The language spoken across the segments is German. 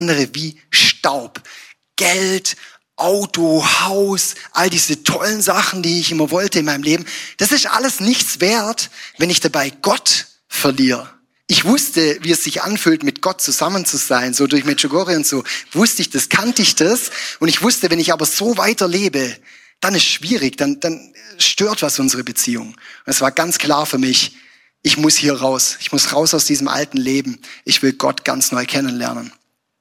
andere wie Staub. Geld, Auto, Haus, all diese tollen Sachen, die ich immer wollte in meinem Leben, das ist alles nichts wert, wenn ich dabei Gott verliere. Ich wusste, wie es sich anfühlt, mit Gott zusammen zu sein, so durch Medjugorje und so, wusste ich das, kannte ich das. Und ich wusste, wenn ich aber so weiterlebe, dann ist es schwierig, dann stört was unsere Beziehung. Und es war ganz klar für mich, ich muss hier raus. Ich muss raus aus diesem alten Leben. Ich will Gott ganz neu kennenlernen.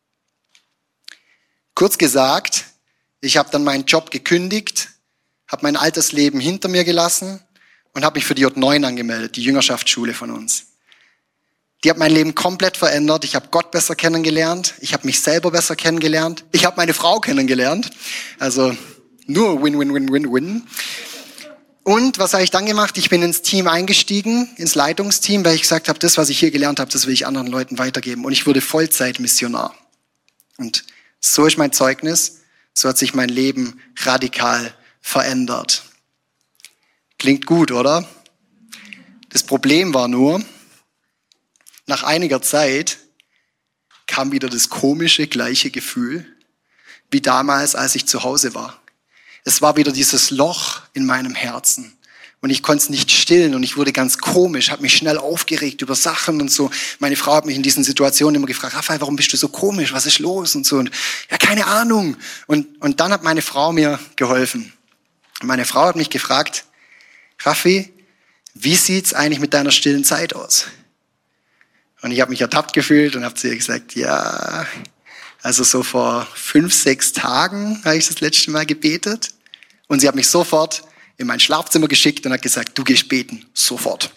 Kurz gesagt, ich habe dann meinen Job gekündigt, habe mein altes Leben hinter mir gelassen und habe mich für die J9 angemeldet, die Jüngerschaftsschule von uns. Die hat mein Leben komplett verändert. Ich habe Gott besser kennengelernt. Ich habe mich selber besser kennengelernt. Ich habe meine Frau kennengelernt. Also nur win, win, win, win, win. Und was habe ich dann gemacht? Ich bin ins Team eingestiegen, ins Leitungsteam, weil ich gesagt habe, das, was ich hier gelernt habe, das will ich anderen Leuten weitergeben. Und ich wurde Vollzeitmissionar. Und so ist mein Zeugnis. So hat sich mein Leben radikal verändert. Klingt gut, oder? Das Problem war nur, nach einiger Zeit kam wieder das komische, gleiche Gefühl wie damals, als ich zu Hause war. Es war wieder dieses Loch in meinem Herzen. Und ich konnte es nicht stillen und ich wurde ganz komisch, habe mich schnell aufgeregt über Sachen und so. Meine Frau hat mich in diesen Situationen immer gefragt, Raphael, warum bist du so komisch, was ist los und so. Und ja, keine Ahnung. Und dann hat meine Frau mir geholfen. Und meine Frau hat mich gefragt, Raffi, wie sieht's eigentlich mit deiner stillen Zeit aus? Und ich habe mich ertappt gefühlt und habe zu ihr gesagt, ja, also so vor 5, 6 Tagen habe ich das letzte Mal gebetet. Und sie hat mich sofort in mein Schlafzimmer geschickt und hat gesagt, du gehst beten, sofort.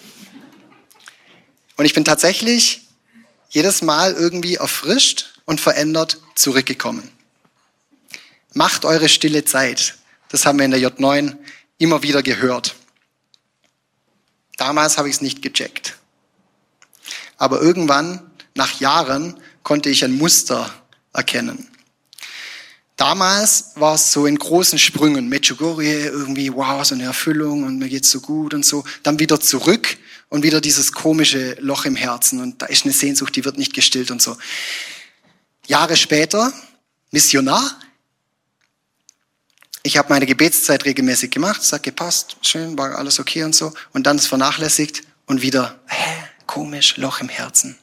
Und ich bin tatsächlich jedes Mal irgendwie erfrischt und verändert zurückgekommen. Macht eure stille Zeit. Das haben wir in der J9 immer wieder gehört. Damals habe ich es nicht gecheckt. Aber irgendwann, nach Jahren, konnte ich ein Muster erkennen. Damals war es so in großen Sprüngen. Medjugorje irgendwie, wow, so eine Erfüllung und mir geht's so gut und so. Dann wieder zurück und wieder dieses komische Loch im Herzen. Und da ist eine Sehnsucht, die wird nicht gestillt und so. Jahre später, Missionar. Ich habe meine Gebetszeit regelmäßig gemacht. Es hat gepasst, schön, war alles okay und so. Und dann ist vernachlässigt und wieder, komisch, Loch im Herzen.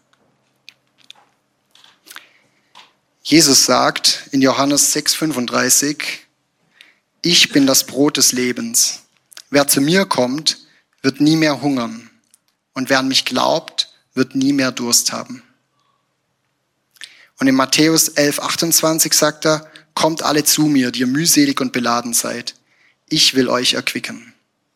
Jesus sagt in Johannes 6,35, ich bin das Brot des Lebens. Wer zu mir kommt, wird nie mehr hungern. Und wer an mich glaubt, wird nie mehr Durst haben. Und in Matthäus 11,28 sagt er, kommt alle zu mir, die ihr mühselig und beladen seid. Ich will euch erquicken.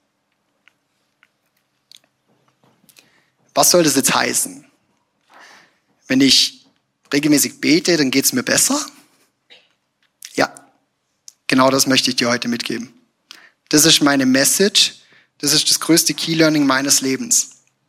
Was soll das jetzt heißen? Wenn ich regelmäßig bete, dann geht's mir besser? Ja, genau das möchte ich dir heute mitgeben. Das ist meine Message. Das ist das größte Key-Learning meines Lebens.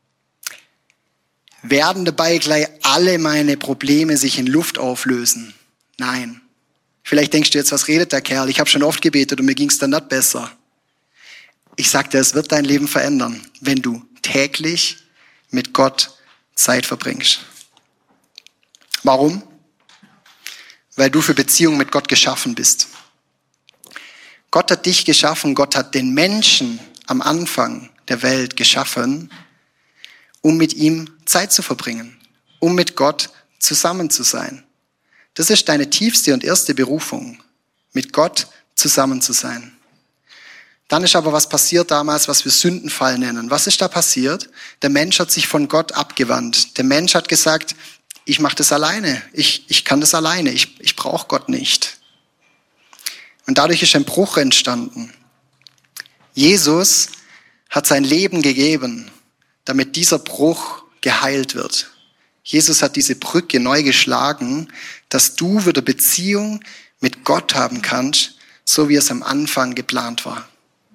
Werden dabei gleich alle meine Probleme sich in Luft auflösen? Nein. Vielleicht denkst du jetzt, was redet der Kerl? Ich habe schon oft gebetet und mir ging's dann nicht besser. Ich sag dir, es wird dein Leben verändern, wenn du täglich mit Gott Zeit verbringst. Warum? Weil du für Beziehung mit Gott geschaffen bist. Gott hat dich geschaffen, Gott hat den Menschen am Anfang der Welt geschaffen, um mit ihm Zeit zu verbringen, um mit Gott zusammen zu sein. Das ist deine tiefste und erste Berufung, mit Gott zusammen zu sein. Dann ist aber was passiert damals, was wir Sündenfall nennen. Was ist da passiert? Der Mensch hat sich von Gott abgewandt. Der Mensch hat gesagt, ich mache das alleine, ich kann das alleine, ich brauche Gott nicht. Und dadurch ist ein Bruch entstanden. Jesus hat sein Leben gegeben, damit dieser Bruch geheilt wird. Jesus hat diese Brücke neu geschlagen, dass du wieder Beziehung mit Gott haben kannst, so wie es am Anfang geplant war.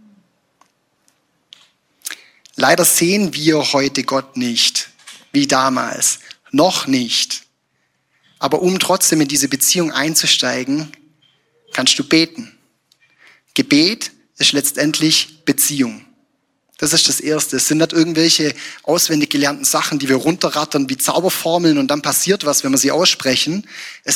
Leider sehen wir heute Gott nicht, wie damals. Noch nicht. Aber um trotzdem in diese Beziehung einzusteigen, kannst du beten. Gebet ist letztendlich Beziehung. Das ist das Erste. Es sind nicht irgendwelche auswendig gelernten Sachen, die wir runterrattern wie Zauberformeln und dann passiert was, wenn wir sie aussprechen.